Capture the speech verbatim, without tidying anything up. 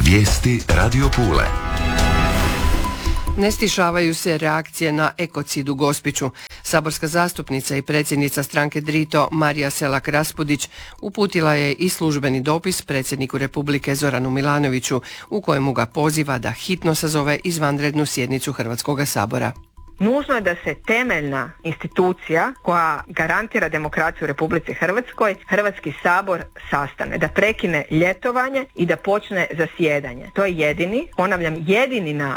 Vijesti Radio Pule. Ne stišavaju se reakcije na ekocid u Gospiću. Saborska zastupnica i predsjednica stranke Drito Marija Selak Raspudić uputila je i službeni dopis predsjedniku Republike Zoranu Milanoviću u kojemu ga poziva da hitno sazove izvanrednu sjednicu Hrvatskoga sabora. Nužno je da se temeljna institucija koja garantira demokraciju u Republici Hrvatskoj, Hrvatski sabor, sastane, da prekine ljetovanje i da počne zasjedanje. To je jedini, ponavljam, jedini način